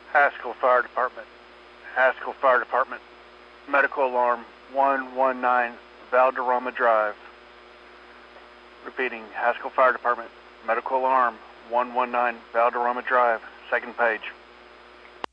Haskell Fire Department. Haskell Fire Department. Medical alarm 119 Valderrama Drive. Repeating, Haskell Fire Department. Medical alarm 119 Valderrama Drive. Second page.